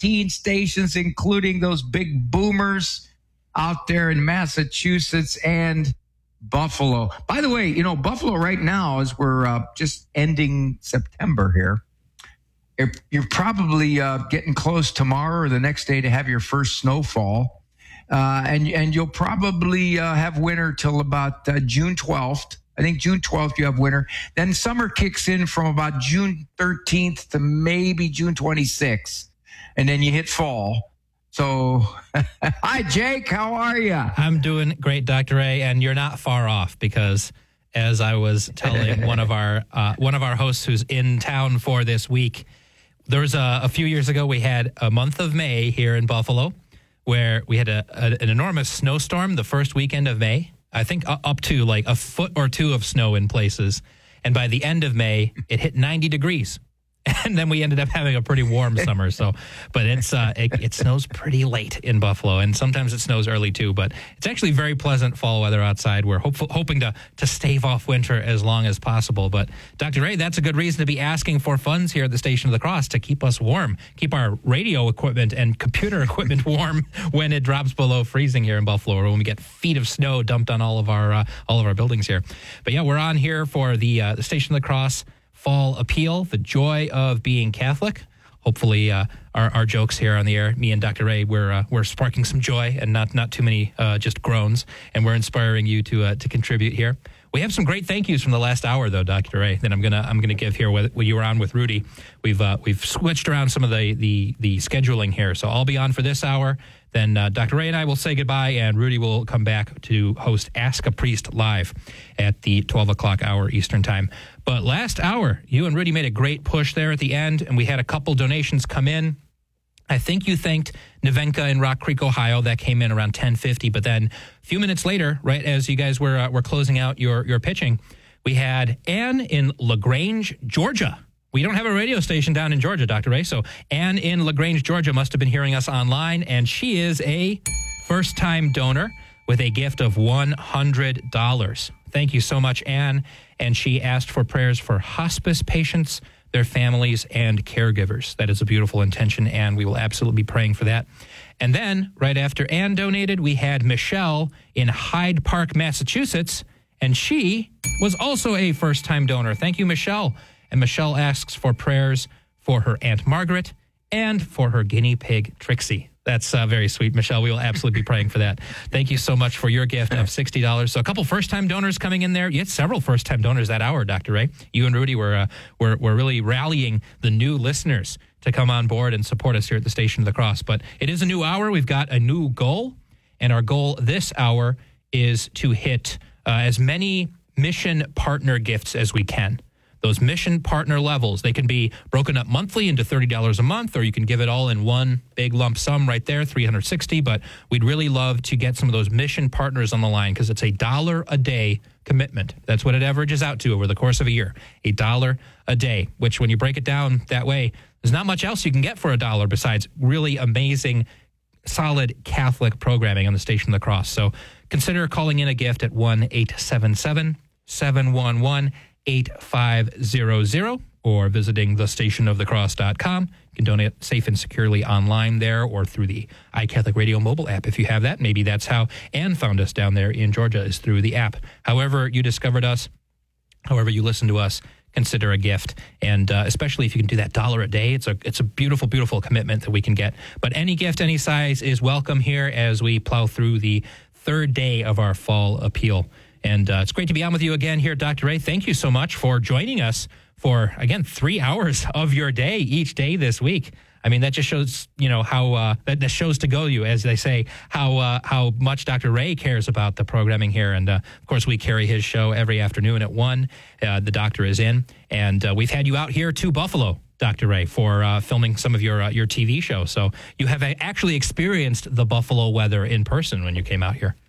14 stations, including those big boomers out there in Massachusetts and Buffalo. By the way, you know, Buffalo right now, as we're just ending September here, you're probably getting close tomorrow or the next day to have your first snowfall. And you'll probably have winter till about June 12th. I think June 12th you have winter. Then summer kicks in from about June 13th to maybe June 26th. And then you hit fall. So, hi, Jake. How are you? I'm doing great, Dr. Ray, and you're not far off because, as I was telling one of our hosts who's in town for this week, there was a few years ago we had a month of May here in Buffalo where we had an enormous snowstorm the first weekend of May. I think up to like a foot or two of snow in places, and by the end of May, it hit 90 degrees. And then we ended up having a pretty warm summer. So, but it snows pretty late in Buffalo, and sometimes it snows early too. But it's actually very pleasant fall weather outside. We're hoping to stave off winter as long as possible. But Dr. Ray, that's a good reason to be asking for funds here at the Station of the Cross to keep us warm, keep our radio equipment and computer equipment warm when it drops below freezing here in Buffalo, or when we get feet of snow dumped on all of our buildings here. But yeah, we're on here for the Station of the Cross Fall Appeal, the joy of being Catholic. Hopefully, our jokes here on the air, me and Dr. Ray, we're sparking some joy and not too many just groans, and we're inspiring you to contribute here. We have some great thank yous from the last hour, though, Dr. Ray, that I'm gonna give here. When you were on with Rudy, we've switched around some of the scheduling here, so I'll be on for this hour. Then Dr. Ray and I will say goodbye, and Rudy will come back to host Ask a Priest live at the 12 o'clock hour Eastern Time. But last hour, you and Rudy made a great push there at the end, and we had a couple donations come in. I think you thanked Nevenka in Rock Creek, Ohio. That came in around 10:50. But then a few minutes later, right as you guys were closing out your pitching, we had Ann in LaGrange, Georgia. We don't have a radio station down in Georgia, Dr. Ray. So Ann in LaGrange, Georgia must have been hearing us online, and she is a first-time donor with a gift of $100. Thank you so much, Ann. And she asked for prayers for hospice patients, their families, and caregivers. That is a beautiful intention, and we will absolutely be praying for that. And then, right after Ann donated, we had Michelle in Hyde Park, Massachusetts, and she was also a first-time donor. Thank you, Michelle. And Michelle asks for prayers for her Aunt Margaret and for her guinea pig, Trixie. That's very sweet, Michelle. We will absolutely be praying for that. Thank you so much for your gift of $60. So a couple first-time donors coming in there. You had several first-time donors that hour, Dr. Ray. You and Rudy were really rallying the new listeners to come on board and support us here at the Station of the Cross. But it is a new hour. We've got a new goal, and our goal this hour is to hit as many mission partner gifts as we can. Those mission partner levels, they can be broken up monthly into $30 a month, or you can give it all in one big lump sum right there, $360. But we'd really love to get some of those mission partners on the line because it's $1 a day commitment. That's what it averages out to over the course of a year, $1 a day, which when you break it down that way, there's not much else you can get for $1 besides really amazing, solid Catholic programming on the Station of the Cross. So consider calling in a gift at 1-877-711-8500 or visiting thestationofthecross.com. You can donate safe and securely online there or through the iCatholic Radio mobile app if you have that. Maybe that's how Ann found us down there in Georgia, is through the app. However you discovered us, however you listen to us, consider a gift. And especially if you can do that $1 a day, it's a beautiful, beautiful commitment that we can get. But any gift, any size is welcome here as we plow through the third day of our fall appeal. And it's great to be on with you again here, Dr. Ray. Thank you so much for joining us for, again, 3 hours of your day each day this week. I mean, that just shows, how that shows to go you, as they say, how much Dr. Ray cares about the programming here. And, of course, we carry his show every afternoon at 1. The doctor is in. And we've had you out here to Buffalo, Dr. Ray, for filming some of your TV show. So you have actually experienced the Buffalo weather in person when you came out here.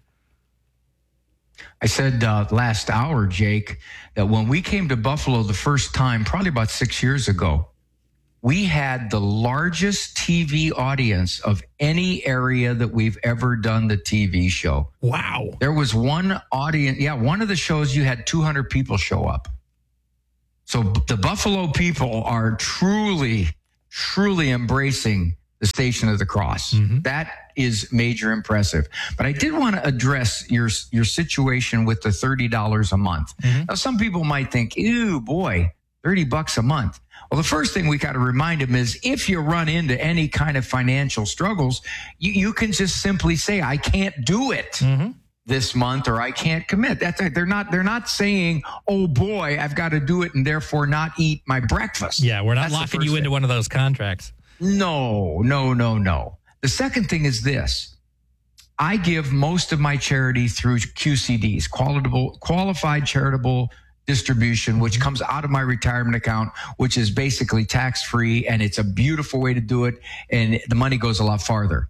I said last hour, Jake, that when we came to Buffalo the first time, probably about 6 years ago, we had the largest TV audience of any area that we've ever done the TV show. Wow. There was one audience. Yeah, one of the shows you had 200 people show up. So the Buffalo people are truly, truly embracing the Station of the Cross. That is major impressive. But I did want to address your situation with the $30 a month. Now, some people might think, ew, boy, $30 a month. Well, the first thing we got to remind them is if you run into any kind of financial struggles, you can just simply say, I can't do it this month, or I can't commit. They're not saying, oh boy, I've got to do it and therefore not eat my breakfast. Yeah, we're not locking you into one of those contracts. No. The second thing is this. I give most of my charity through QCDs, qualified charitable distribution, which comes out of my retirement account, which is basically tax-free, and it's a beautiful way to do it, and the money goes a lot farther.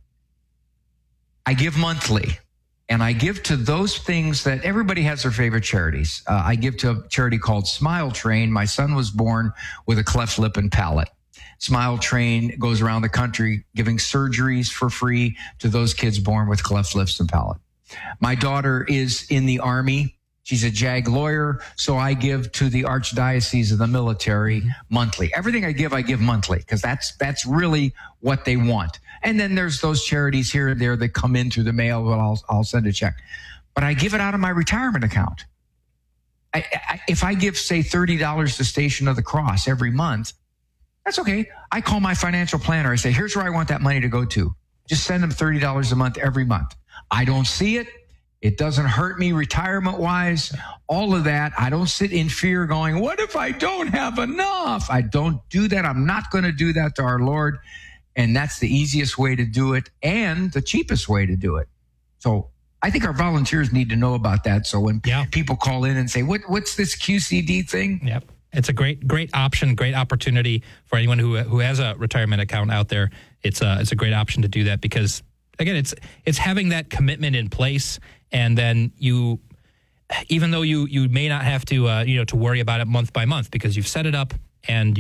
I give monthly, and I give to those things that everybody has their favorite charities. I give to a charity called Smile Train. My son was born with a cleft lip and palate. Smile Train goes around the country giving surgeries for free to those kids born with cleft lips and palate. My daughter is in the Army. She's a JAG lawyer, so I give to the Archdiocese of the Military monthly. Everything I give monthly, because that's really what they want. And then there's those charities here and there that come in through the mail, but I'll send a check. But I give it out of my retirement account. If I give, say, $30 to Station of the Cross every month, that's okay. I call my financial planner. I say, here's where I want that money to go to. Just send them $30 a month every month. I don't see it. It doesn't hurt me retirement-wise, all of that. I don't sit in fear going, what if I don't have enough? I don't do that. I'm not going to do that to our Lord. And that's the easiest way to do it and the cheapest way to do it. So I think our volunteers need to know about that. So when people call in and say, what's this QCD thing? Yep. It's a great option, great opportunity for anyone who has a retirement account out there. It's a great option to do that because, again, it's having that commitment in place, and then you, even though you may not have to to worry about it month by month because you've set it up and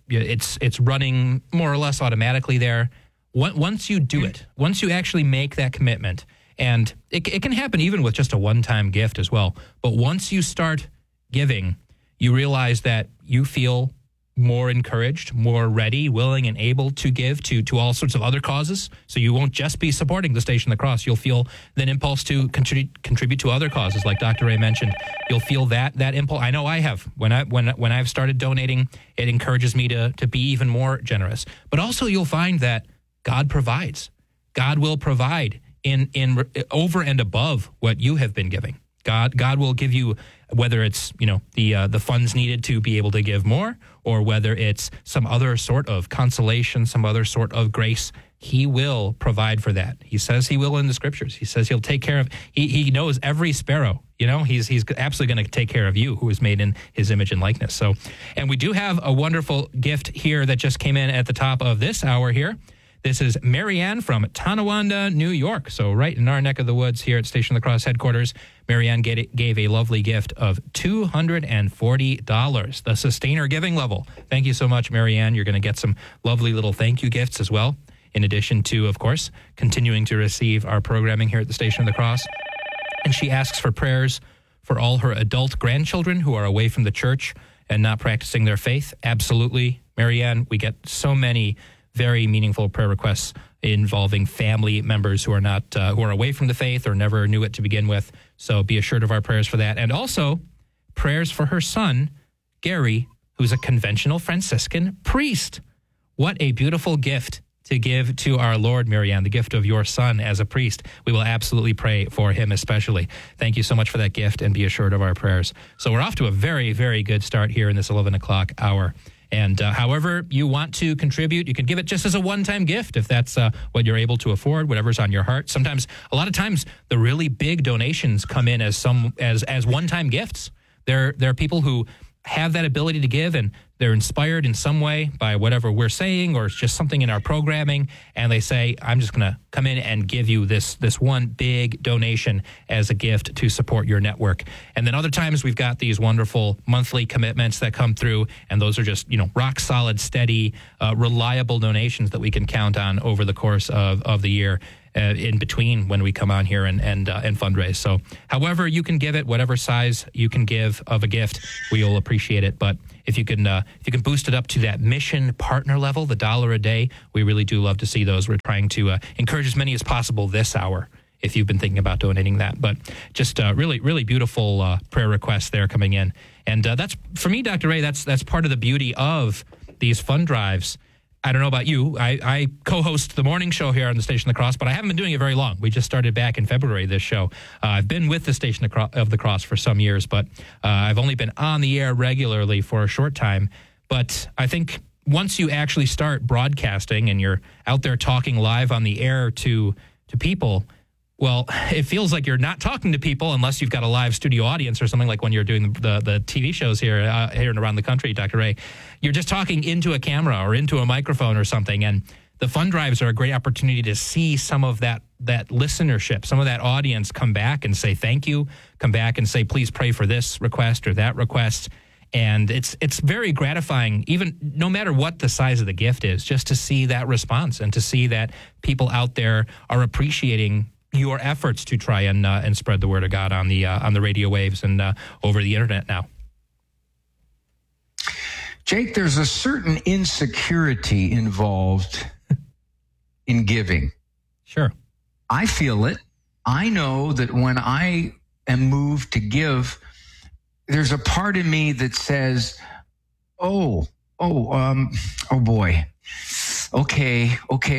it's running more or less automatically there. Once you do it, once you actually make that commitment, and it can happen even with just a one-time gift as well. But once you start giving, you realize that you feel more encouraged, more ready, willing, and able to give to all sorts of other causes. So you won't just be supporting the Station of the Cross. You'll feel an impulse to contribute to other causes, like Dr. Ray mentioned. You'll feel that impulse. I know I have. When I've started donating, it encourages me to be even more generous. But also you'll find that God provides. God will provide in over and above what you have been giving. God will give you, whether it's the funds needed to be able to give more, or whether it's some other sort of consolation, some other sort of grace. He will provide for that. He says he will in the scriptures. He says he'll take care of. He knows every sparrow. He's absolutely going to take care of you, who is made in his image and likeness. So, and we do have a wonderful gift here that just came in at the top of this hour here. This is Marianne from Tonawanda, New York. So right in our neck of the woods here at Station of the Cross headquarters, Marianne gave a lovely gift of $240, the sustainer giving level. Thank you so much, Marianne. You're going to get some lovely little thank you gifts as well, in addition to, of course, continuing to receive our programming here at the Station of the Cross. And she asks for prayers for all her adult grandchildren who are away from the church and not practicing their faith. Absolutely, Marianne. We get so many very meaningful prayer requests involving family members who are not who are away from the faith or never knew it to begin with. So be assured of our prayers for that. And also prayers for her son, Gary, who's a conventional Franciscan priest. What a beautiful gift to give to our Lord, Marianne, the gift of your son as a priest. We will absolutely pray for him especially. Thank you so much for that gift, and be assured of our prayers. So we're off to a very, very good start here in this 11 o'clock hour. And however you want to contribute, you can give it just as a one-time gift if that's what you're able to afford, whatever's on your heart. Sometimes, a lot of times, the really big donations come in as one-time gifts. There are people who have that ability to give, and they're inspired in some way by whatever we're saying, or it's just something in our programming, and they say, I'm just going to come in and give you this one big donation as a gift to support your network. And then other times we've got these wonderful monthly commitments that come through, and those are just, rock solid, steady, reliable donations that we can count on over the course of the year. in between when we come on here and fundraise. So however you can give it, whatever size you can give of a gift, we'll appreciate it. But if you can boost it up to that mission partner level, the $1 a day, we really do love to see those. We're trying to encourage as many as possible this hour, if you've been thinking about donating that. But just really, really beautiful prayer requests there coming in. And that's, for me, Dr. Ray, that's part of the beauty of these fund drives. I don't know about you. I co-host the morning show here on the Station of the Cross, but I haven't been doing it very long. We just started back in February, this show. I've been with the Station of the Cross for some years, but I've only been on the air regularly for a short time. But I think once you actually start broadcasting and you're out there talking live on the air to people, well, it feels like you're not talking to people unless you've got a live studio audience or something, like when you're doing the TV shows here and around the country, Dr. Ray. You're just talking into a camera or into a microphone or something. And the fund drives are a great opportunity to see some of that listenership, some of that audience come back and say thank you, come back and say, please pray for this request or that request. And it's very gratifying, even no matter what the size of the gift is, just to see that response and to see that people out there are appreciating your efforts to try and spread the word of God on the radio waves and over the internet now. Jake, there's a certain insecurity involved in giving. Sure. I feel it. I know that when I am moved to give, there's a part of me that says, oh boy. Okay.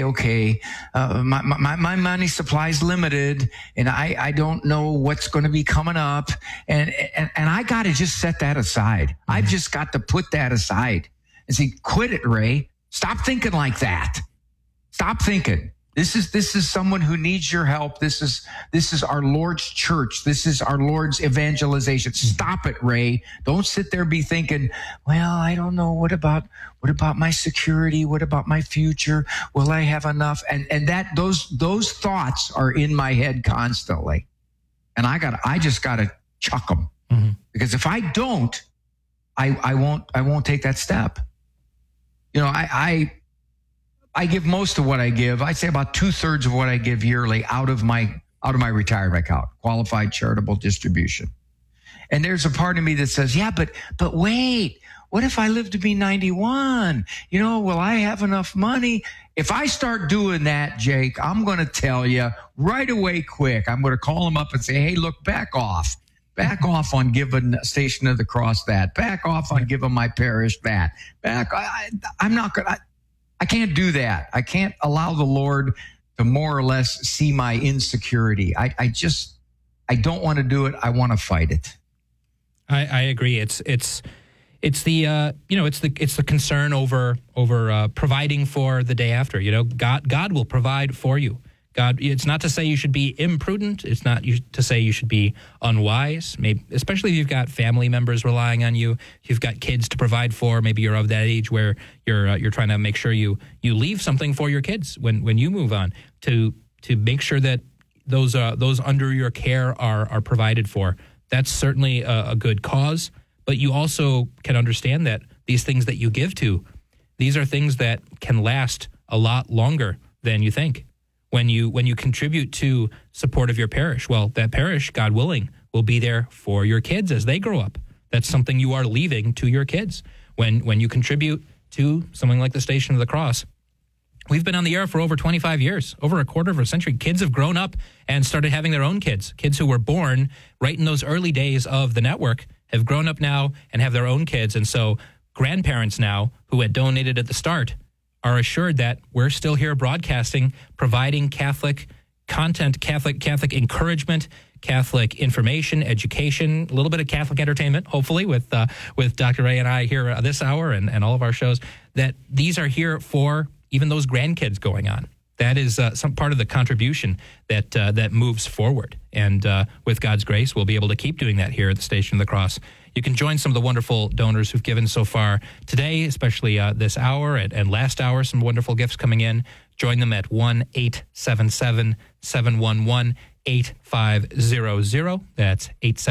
My money supply is limited, and I don't know what's going to be coming up, and I got to just set that aside. Mm-hmm. I've just got to put that aside and say, quit it, Ray. Stop thinking like that. Stop thinking. This is someone who needs your help. This is our Lord's church. This is our Lord's evangelization. Stop it, Ray. Don't sit there and be thinking, well, I don't know. What about my security? What about my future? Will I have enough? And that those thoughts are in my head constantly. And I just gotta chuck them. Mm-hmm. Because if I don't, I won't take that step. You know, I give most of what I give. I'd say about 2/3 of what I give yearly out of my retirement account, qualified charitable distribution. And there's a part of me that says, yeah, but wait, what if I live to be 91? You know, will I have enough money? If I start doing that, Jake, I'm going to tell you right away quick. I'm going to call them up and say, hey, look, back off. Back off on giving Station of the Cross that. Back off on giving my parish that. I'm not going to. I can't do that. I can't allow the Lord to more or less see my insecurity. I don't want to do it. I want to fight it. I agree. It's the concern over providing for the day after. You know, God will provide for you. God, it's not to say you should be imprudent. It's not to say you should be unwise. Maybe, especially if you've got family members relying on you, if you've got kids to provide for. Maybe you're of that age where you're trying to make sure you leave something for your kids when you move on, to make sure that those under your care are provided for. That's certainly a good cause. But you also can understand that these things that you give to, these are things that can last a lot longer than you think. When you contribute to support of your parish, well, that parish, God willing, will be there for your kids as they grow up. That's something you are leaving to your kids. When you contribute to something like the Station of the Cross, we've been on the air for over 25 years, over a quarter of a century. Kids have grown up and started having their own kids. Kids who were born right in those early days of the network have grown up now and have their own kids. And so grandparents now who had donated at the start are assured that we're still here broadcasting, providing Catholic content, Catholic encouragement, Catholic information, education, a little bit of Catholic entertainment, hopefully, with Dr. Ray and I here this hour and all of our shows, that these are here for even those grandkids going on. That is some part of the contribution that moves forward. And with God's grace, we'll be able to keep doing that here at the Station of the Cross. You can join some of the wonderful donors who've given so far today, especially this hour and last hour, some wonderful gifts coming in. Join them at 1-877-711-8500. That's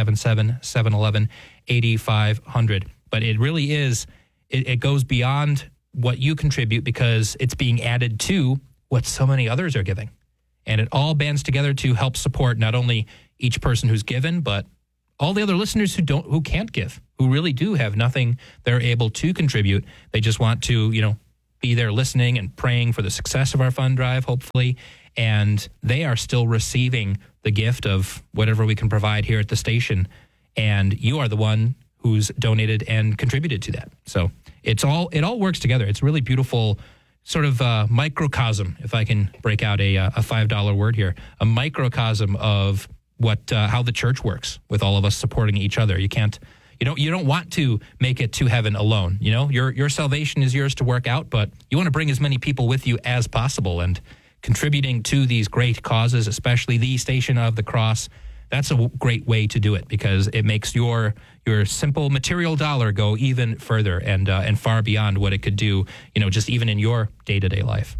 877-711-8500. But it really is, it goes beyond what you contribute because it's being added to what so many others are giving. And it all bands together to help support not only each person who's given, but all the other listeners who can't give, who really do have nothing they're able to contribute. They just want to, be there listening and praying for the success of our fund drive, hopefully. And they are still receiving the gift of whatever we can provide here at the station. And you are the one who's donated and contributed to that. So it all works together. It's really beautiful, sort of a microcosm, if I can break out a $5 word here, a microcosm of how the church works with all of us supporting each other. You don't want to make it to heaven alone. Your salvation is yours to work out, but you want to bring as many people with you as possible. And contributing to these great causes, especially the Station of the Cross, that's a great way to do it, because it makes your simple material dollar go even further and far beyond what it could do, just even in your day-to-day life.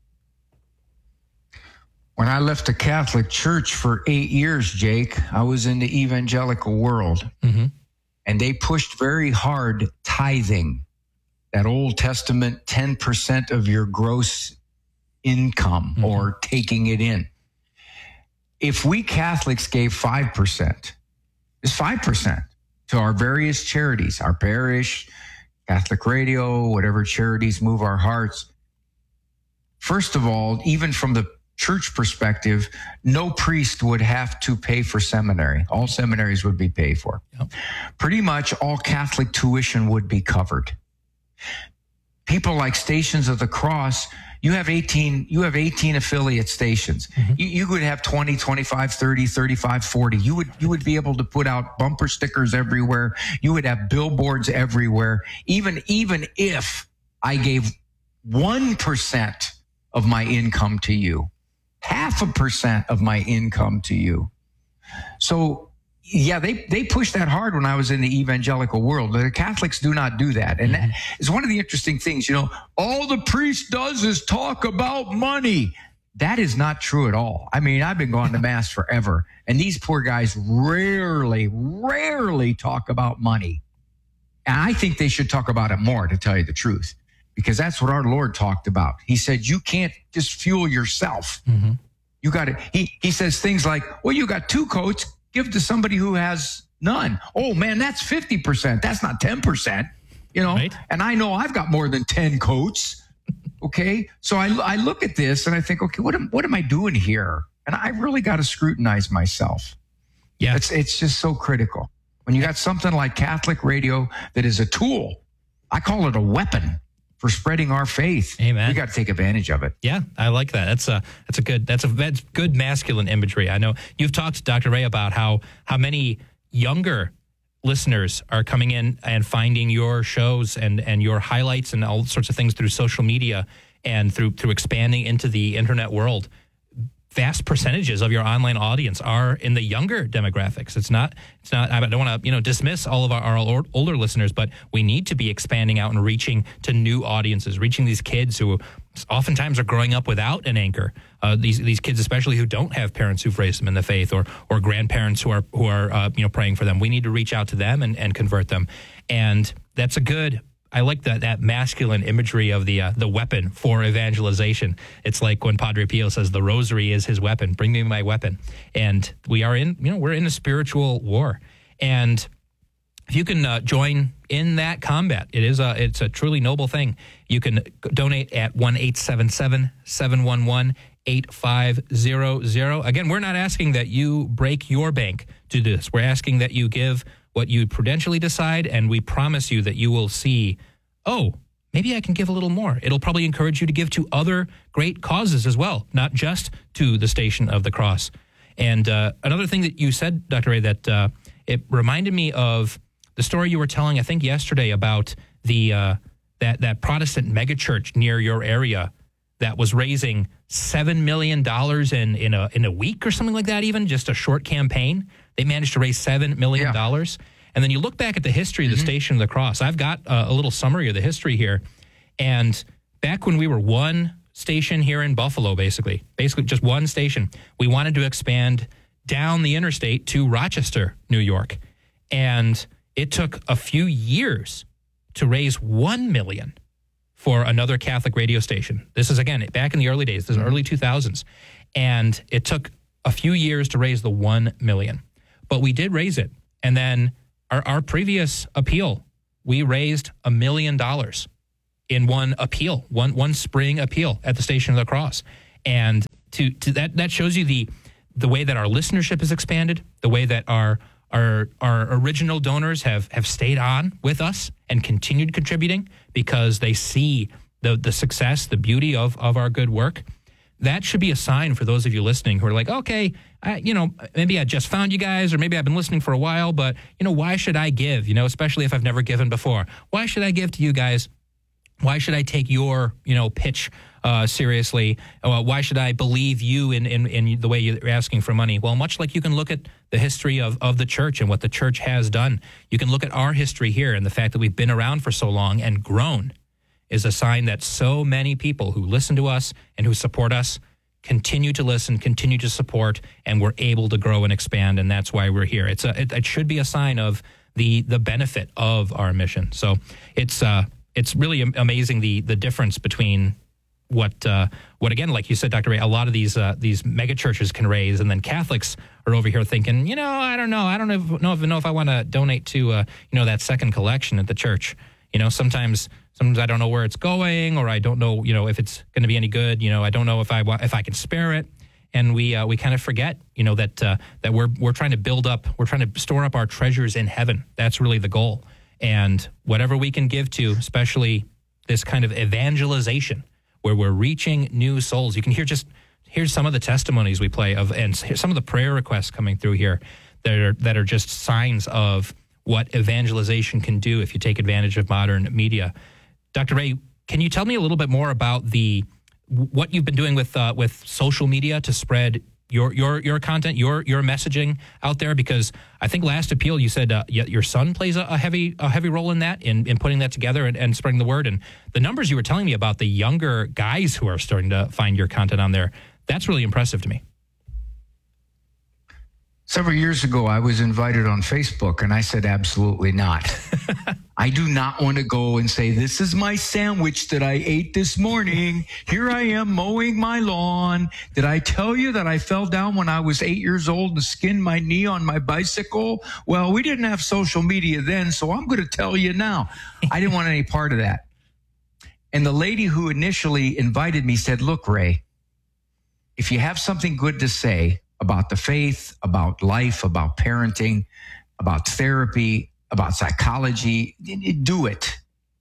When I left the Catholic Church for 8 years, Jake, I was in the evangelical world. Mm-hmm. And they pushed very hard tithing, that Old Testament 10% of your gross income, mm-hmm. or taking it in. If we Catholics gave 5%, it's 5% to our various charities, our parish, Catholic Radio, whatever charities move our hearts. First of all, even from the church perspective, no priest would have to pay for seminary. All seminaries would be paid for. Yep. Pretty much all Catholic tuition would be covered. People like Stations of the Cross, you have 18 affiliate stations. Mm-hmm. You could have 20, 25, 30, 35, 40. You would be able to put out bumper stickers everywhere. You would have billboards everywhere. Even if I gave 1% of my income to you, 0.5% of my income to you. So, yeah, they pushed that hard when I was in the evangelical world. The Catholics do not do that. And that is one of the interesting things, all the priest does is talk about money. That is not true at all. I mean, I've been going to Mass forever, and these poor guys rarely talk about money. And I think they should talk about it more, to tell you the truth, because that's what our Lord talked about. He said, you can't just fuel yourself. Mm-hmm. You got to, he says things like, well, you got 2 coats, give to somebody who has none. Oh man, that's 50%. That's not 10%, right? And I know I've got more than 10 coats. Okay. So I look at this and I think, okay, what am I doing here? And I really got to scrutinize myself. Yeah. It's just so critical. When you got something like Catholic Radio that is a tool, I call it a weapon for spreading our faith. Amen. We got to take advantage of it. Yeah, I like that. That's good masculine imagery. I know you've talked, Dr. Ray, about how many younger listeners are coming in and finding your shows and your highlights and all sorts of things through social media and through expanding into the internet world. Vast percentages of your online audience are in the younger demographics. It's not. I don't want to dismiss all of our older listeners, but we need to be expanding out and reaching to new audiences, reaching these kids who oftentimes are growing up without an anchor. These kids, especially who don't have parents who've raised them in the faith, or grandparents who are praying for them. We need to reach out to them and convert them, and that's a good. I like that masculine imagery of the weapon for evangelization. It's like when Padre Pio says the rosary is his weapon. Bring me my weapon. And we're in a spiritual war. And if you can join in that combat, it's a truly noble thing. You can donate at 1-877-711-8500. Again, we're not asking that you break your bank to do this. We're asking that you give what you prudentially decide, and we promise you that you will see, maybe I can give a little more. It'll probably encourage you to give to other great causes as well, not just to the Station of the Cross. And another thing that you said, Dr. Ray, that it reminded me of the story you were telling, I think yesterday, about the that Protestant megachurch near your area that was raising $7 million in a week or something like that, even just a short campaign. They managed to raise $7 million. Yeah. And then you look back at the history of the Station of the Cross. I've got a little summary of the history here. And back when we were one station here in Buffalo, basically just one station, we wanted to expand down the interstate to Rochester, New York. And it took a few years to raise $1 million for another Catholic radio station. This is, again, back in the early days, this is early 2000s. And it took a few years to raise the $1 million. But we did raise it. And then our previous appeal, we raised $1 million in one appeal, one spring appeal at the Station of the Cross. And to that shows you the way that our listenership has expanded, the way that our original donors have stayed on with us and continued contributing because they see the success, the beauty of our good work. That should be a sign for those of you listening who are like, okay, maybe I just found you guys, or maybe I've been listening for a while, but, why should I give? Especially if I've never given before. Why should I give to you guys? Why should I take your, pitch seriously? Why should I believe you in the way you're asking for money? Well, much like you can look at the history of the church and what the church has done, you can look at our history here, and the fact that we've been around for so long and grown is a sign that so many people who listen to us and who support us continue to listen, continue to support, and we're able to grow and expand, and that's why we're here. It should be a sign of the benefit of our mission. So it's really amazing the difference between what again, like you said, Dr. Ray, a lot of these mega churches can raise, and then Catholics are over here thinking, I don't know if I want to donate to that second collection at the church. Sometimes I don't know where it's going, or I don't know, if it's going to be any good. I don't know if I can spare it, and we kind of forget, that we're trying to build up, we're trying to store up our treasures in heaven. That's really the goal. And whatever we can give to, especially this kind of evangelization, where we're reaching new souls. You can here's some of the testimonies we play of, and some of the prayer requests coming through here that are just signs of what evangelization can do if you take advantage of modern media. Dr. Ray, can you tell me a little bit more about what you've been doing with social media to spread your content, your messaging out there? Because I think last appeal you said your son plays a heavy role in that, in putting that together and spreading the word. And the numbers you were telling me about the younger guys who are starting to find your content on there, that's really impressive to me. Several years ago, I was invited on Facebook, and I said, absolutely not. I do not want to go and say, this is my sandwich that I ate this morning. Here I am mowing my lawn. Did I tell you that I fell down when I was 8 years old and skinned my knee on my bicycle? Well, we didn't have social media then, so I'm going to tell you now. I didn't want any part of that. And the lady who initially invited me said, look, Ray, if you have something good to say about the faith, about life, about parenting, about therapy, about psychology, do it.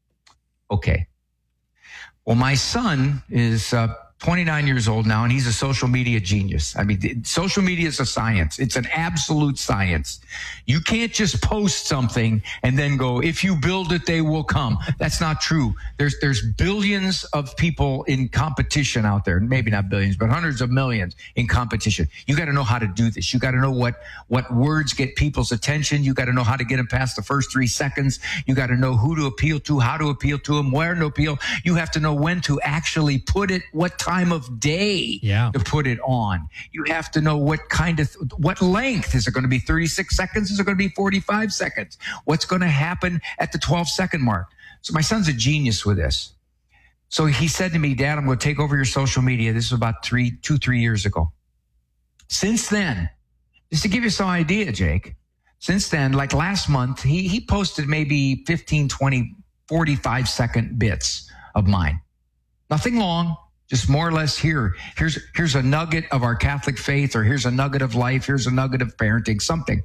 Okay. Well, my son is 29 years old now, and he's a social media genius. I mean, social media is a science. It's an absolute science. You can't just post something and then go, if you build it, they will come. That's not true. There's billions of people in competition out there. Maybe not billions, but hundreds of millions in competition. You got to know how to do this. You got to know what words get people's attention. You got to know how to get them past the first 3 seconds. You got to know who to appeal to, how to appeal to them, where to appeal. You have to know when to actually put it, what time of day to put it on. You have to know what length. Is it going to be 36 seconds? Is it going to be 45 seconds? What's going to happen at the 12-second mark? So my son's a genius with this. So he said to me, Dad, I'm going to take over your social media. This was about 3 years ago. Since then, just to give you some idea, Jake, since then, like last month, he posted maybe 15, 20, 45-second bits of mine. Nothing long. Just more or less here's a nugget of our Catholic faith, or here's a nugget of life, here's a nugget of parenting, something.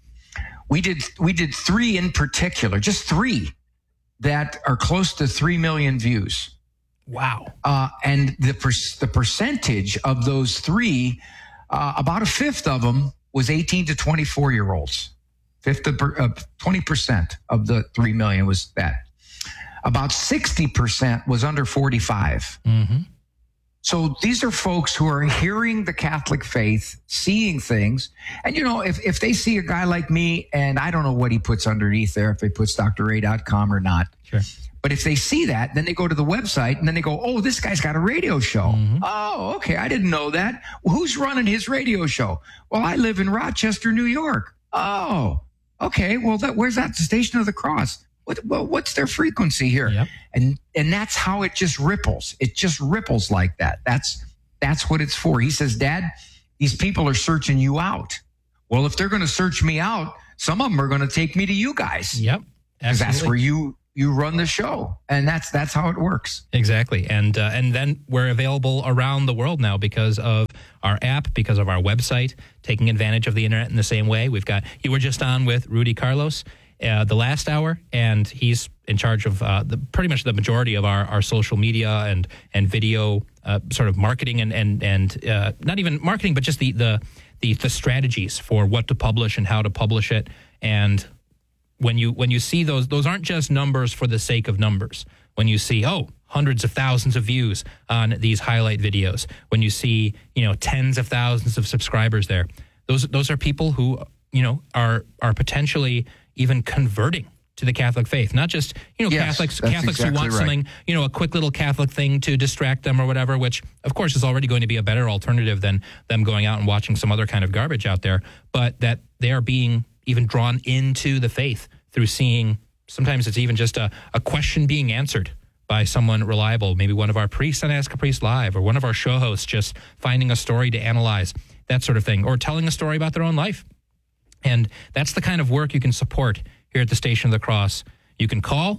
We did 3 in particular, just 3 that are close to 3 million views. Wow. And the percentage of those 3, about a fifth of them was 18 to 24 year olds. 20% of the 3 million was that. About 60% was under 45. Mm-hmm. So these are folks who are hearing the Catholic faith, seeing things. And, if they see a guy like me, and I don't know what he puts underneath there, if he puts drray.com or not. Sure. But if they see that, then they go to the website and then they go, oh, this guy's got a radio show. Mm-hmm. Oh, okay. I didn't know that. Well, who's running his radio show? Well, I live in Rochester, New York. Oh, okay. Well, where's that? The Station of the Cross. What's their frequency here? Yep. And that's how it just ripples. It just ripples like that. That's what it's for. He says, Dad, these people are searching you out. Well, if they're going to search me out, some of them are going to take me to you guys. Yep. Because that's where you run the show. And that's how it works. Exactly. And then we're available around the world now because of our app, because of our website, taking advantage of the internet in the same way. You were just on with Rudy Carlos the last hour, and he's in charge of pretty much the majority of our social media and video sort of marketing and not even marketing, but just the strategies for what to publish and how to publish it. And when you see those aren't just numbers for the sake of numbers. When you see, hundreds of thousands of views on these highlight videos, when you see, tens of thousands of subscribers there, those are people who, are potentially even converting to the Catholic faith, not just, Catholics exactly who want something, a quick little Catholic thing to distract them or whatever, which of course is already going to be a better alternative than them going out and watching some other kind of garbage out there, but that they are being even drawn into the faith through seeing, sometimes it's even just a question being answered by someone reliable, maybe one of our priests on Ask a Priest Live, or one of our show hosts just finding a story to analyze, that sort of thing, or telling a story about their own life. And that's the kind of work you can support here at the Station of the Cross. You can call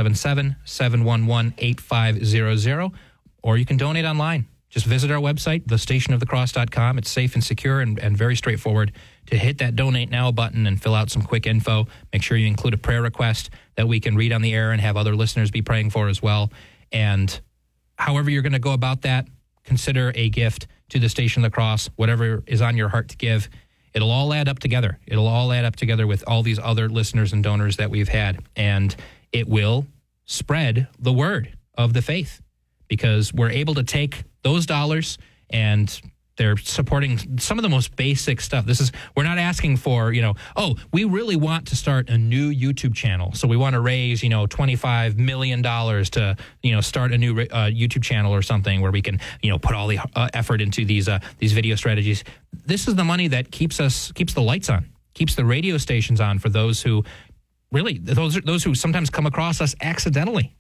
1-877-711-8500, or you can donate online. Just visit our website, thestationofthecross.com. It's safe and secure and very straightforward to hit that Donate Now button and fill out some quick info. Make sure you include a prayer request that we can read on the air and have other listeners be praying for as well. And however you're going to go about that, consider a gift to the Station of the Cross, whatever is on your heart to give. It'll all add up together. It'll all add up together with all these other listeners and donors that we've had. And it will spread the word of the faith, because we're able to take those dollars and they're supporting some of the most basic stuff. We're not asking for, we really want to start a new YouTube channel. So we want to raise, $25 million to, start a new YouTube channel or something where we can, put all the effort into these video strategies. This is the money that keeps the lights on, keeps the radio stations on for those who those who sometimes come across us accidentally.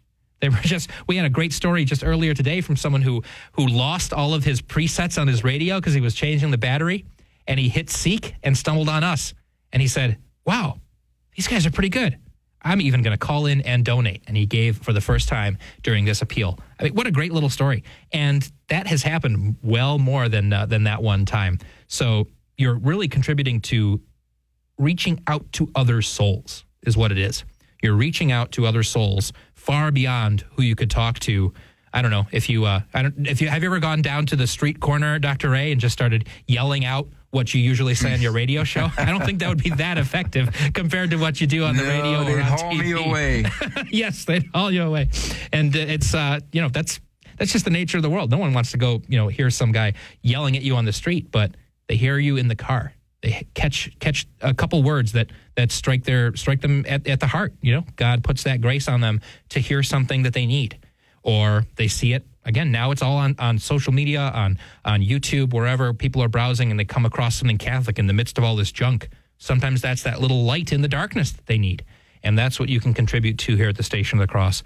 We had a great story just earlier today from someone who lost all of his presets on his radio because he was changing the battery, and he hit seek and stumbled on us. And he said, wow, these guys are pretty good. I'm even going to call in and donate. And he gave for the first time during this appeal. I mean, what a great little story. And that has happened well more than that one time. So you're really contributing to reaching out to other souls is what it is. You're reaching out to other souls far beyond who you could talk to. I don't know if have you ever gone down to the street corner, Dr. Ray, and just started yelling out what you usually say on your radio show? I don't think that would be that effective compared to what you do on the radio or on haul TV. Me away. Yes, they'd haul you away. And it's that's just the nature of the world. No one wants to go, hear some guy yelling at you on the street, but they hear you in the car. They catch a couple words that strike them at the heart. God puts that grace on them to hear something that they need, or they see it. Again, now it's all on social media, on YouTube, wherever people are browsing, and they come across something Catholic in the midst of all this junk. Sometimes that's that little light in the darkness that they need. And that's what you can contribute to here at the Station of the Cross.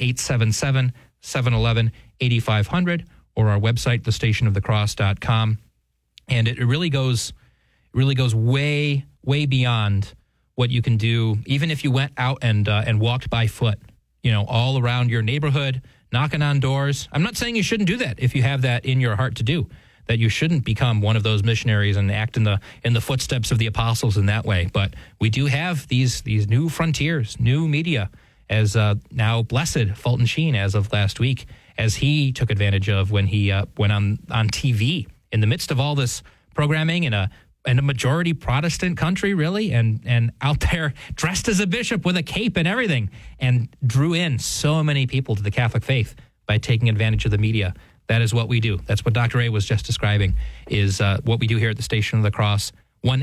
1-877-711-8500, or our website, thestationofthecross.com. And it really goes way, way beyond what you can do, even if you went out and walked by foot, all around your neighborhood, knocking on doors. I'm not saying you shouldn't do that if you have that in your heart to do, that you shouldn't become one of those missionaries and act in the footsteps of the apostles in that way. But we do have these new frontiers, new media, as now blessed Fulton Sheen as of last week, as he took advantage of when he went on TV in the midst of all this programming in a majority Protestant country, really, and out there dressed as a bishop with a cape and everything, and drew in so many people to the Catholic faith by taking advantage of the media. That is what we do. That's what Dr. A was just describing, is what we do here at the Station of the Cross.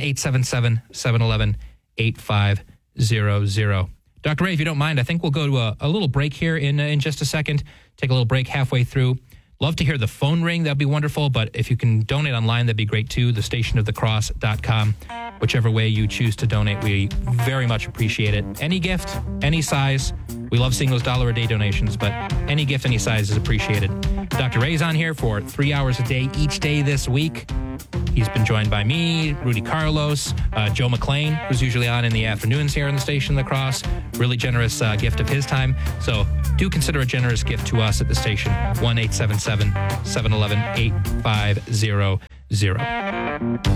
1-877-711-8500. Dr. Ray, if you don't mind, I think we'll go to a little break here in just a second. Take a little break halfway through. Love to hear the phone ring. That'd be wonderful. But if you can donate online, that'd be great too. Thestationofthecross.com. whichever way you choose to donate. We very much appreciate it. Any gift, any size. We love seeing those $1 a day donations, but any gift, any size is appreciated. Dr. Ray's on here for 3 hours a day each day this week. He's been joined by me, Rudy Carlos, Joe McLean, who's usually on in the afternoons here on the station, La Crosse. Really generous gift of his time. So do consider a generous gift to us at the station, 1-877-711-8500.